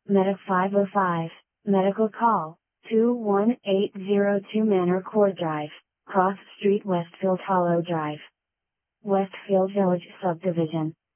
Medic 505, medical call, 21802 Manor Court Drive, Cross Street, Westfield Hollow Drive. Westfield Village Subdivision.